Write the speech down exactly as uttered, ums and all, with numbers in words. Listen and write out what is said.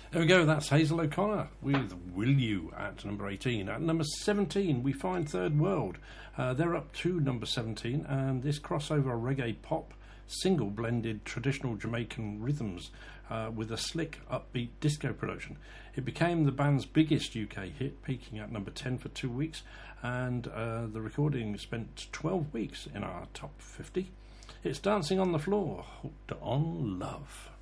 There we go, that's Hazel O'Connor with Will You at number eighteen. At number seventeen, we find Third World. Uh, they're up to number seventeen, and this crossover reggae pop single blended traditional Jamaican rhythms uh, with a slick, upbeat disco production. It became the band's biggest U K hit, peaking at number ten for two weeks, and uh, the recording spent twelve weeks in our top fifty. It's Dancing on the Floor, Hooked on Love.